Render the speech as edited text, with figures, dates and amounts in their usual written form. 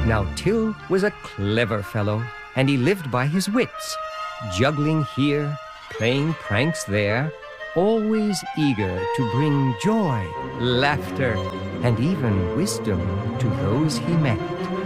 Now Till was a clever fellow, and he lived by his wits, juggling here, playing pranks there, always eager to bring joy, laughter, and even wisdom to those he met.